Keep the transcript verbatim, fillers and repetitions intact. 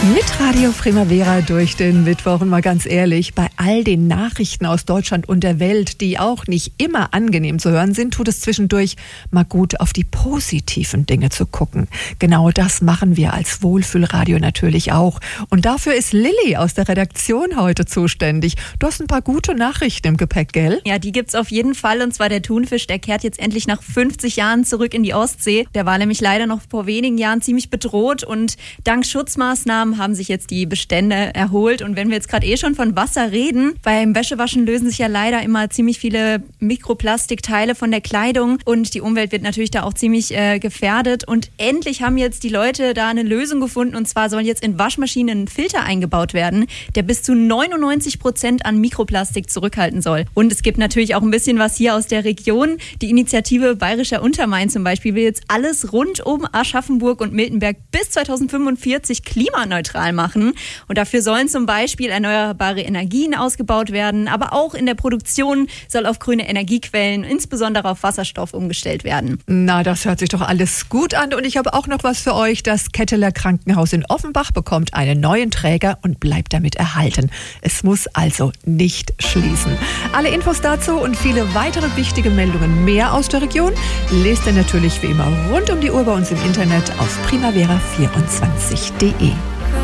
Mit Radio Primavera durch den Mittwoch. Und mal ganz ehrlich, bei all den Nachrichten aus Deutschland und der Welt, die auch nicht immer angenehm zu hören sind, tut es zwischendurch mal gut, auf die positiven Dinge zu gucken. Genau das machen wir als Wohlfühlradio natürlich auch. Und dafür ist Lilly aus der Redaktion heute zuständig. Du hast ein paar gute Nachrichten im Gepäck, gell? Ja, die gibt's auf jeden Fall. Und zwar der Thunfisch, der kehrt jetzt endlich nach fünfzig Jahren zurück in die Ostsee. Der war nämlich leider noch vor wenigen Jahren ziemlich bedroht und dank Schutzmaßnahmen haben sich jetzt die Bestände erholt. Und wenn wir jetzt gerade eh schon von Wasser reden, beim Wäschewaschen lösen sich ja leider immer ziemlich viele Mikroplastikteile von der Kleidung und die Umwelt wird natürlich da auch ziemlich äh, gefährdet. Und endlich haben jetzt die Leute da eine Lösung gefunden und zwar soll jetzt in Waschmaschinen ein Filter eingebaut werden, der bis zu neunundneunzig Prozent an Mikroplastik zurückhalten soll. Und es gibt natürlich auch ein bisschen was hier aus der Region. Die Initiative Bayerischer Untermain zum Beispiel will jetzt alles rund um Aschaffenburg und Miltenberg bis zweitausendfünfundvierzig klimaneutral machen. Und dafür sollen zum Beispiel erneuerbare Energien ausgebaut werden, aber auch in der Produktion soll auf grüne Energiequellen, insbesondere auf Wasserstoff, umgestellt werden. Na, das hört sich doch alles gut an. Und ich habe auch noch was für euch. Das Ketteler Krankenhaus in Offenbach bekommt einen neuen Träger und bleibt damit erhalten. Es muss also nicht schließen. Alle Infos dazu und viele weitere wichtige Meldungen mehr aus der Region lest ihr natürlich wie immer rund um die Uhr bei uns im Internet auf primavera vierundzwanzig punkt de.